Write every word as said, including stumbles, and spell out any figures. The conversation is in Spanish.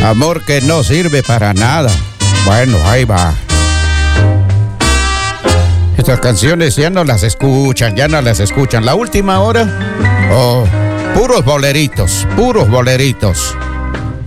Amor que no sirve para nada. Bueno, ahí va. Estas canciones ya no las escuchan, ya no las escuchan. La última hora, oh, puros boleritos, puros boleritos.